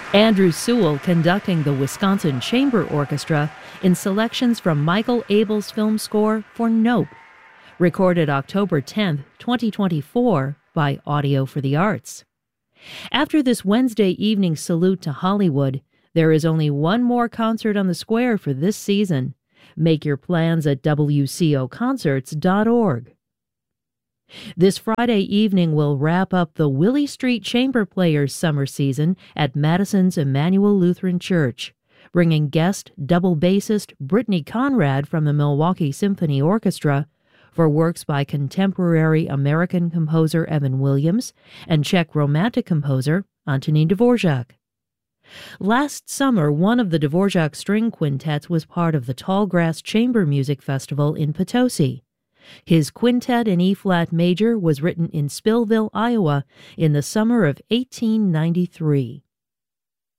Andrew Sewell conducting the Wisconsin Chamber Orchestra in selections from Michael Abel's film score for Nope, recorded October 10, 2024 by Audio for the Arts. After this Wednesday evening salute to Hollywood, there is only one more concert on the square for this season. Make your plans at wcoconcerts.org. This Friday evening will wrap up the Willie Street Chamber Players summer season at Madison's Emmanuel Lutheran Church, bringing guest double bassist Brittany Conrad from the Milwaukee Symphony Orchestra for works by contemporary American composer Evan Williams and Czech Romantic composer Antonín Dvorak. Last summer, one of the Dvorak string quintets was part of the Tallgrass Chamber Music Festival in Potosi. His quintet in E-flat major was written in Spillville, Iowa, in the summer of 1893.